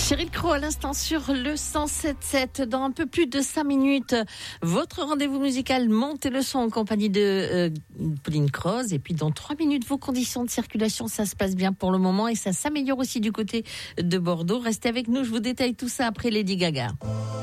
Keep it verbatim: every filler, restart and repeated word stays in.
Cyril Crow à l'instant sur le cent sept sept. Dans un peu plus de cinq minutes, votre rendez-vous musical Montez le son en compagnie de euh, Pauline Croze. Et puis dans trois minutes, vos conditions de circulation, ça se passe bien pour le moment et ça s'améliore aussi du côté de Bordeaux. Restez avec nous, je vous détaille tout ça après Lady Gaga.